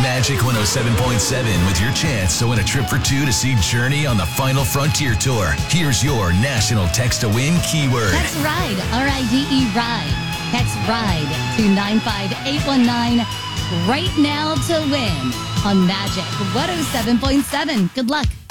Magic 107.7 with your chance to win a trip for two to see Journey on the Final Frontier Tour. Here's your national text to win keyword. Text RIDE, RIDE, RIDE. Text RIDE to 95819 right now to win on Magic 107.7. Good luck.